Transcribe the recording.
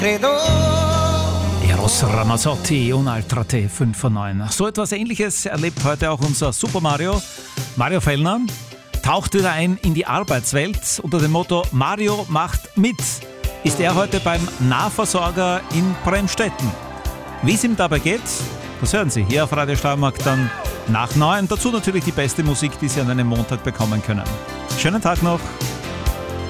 Eros Ramazzotti, Un'altra Te, 5 von 9. So etwas Ähnliches erlebt heute auch unser Super Mario. Mario Fellner taucht wieder ein in die Arbeitswelt unter dem Motto Mario macht mit. Ist er heute beim Nahversorger in Bremstetten. Wie es ihm dabei geht, das hören Sie hier auf Radio Steiermark dann nach 9. Dazu natürlich die beste Musik, die Sie an einem Montag bekommen können. Schönen Tag noch.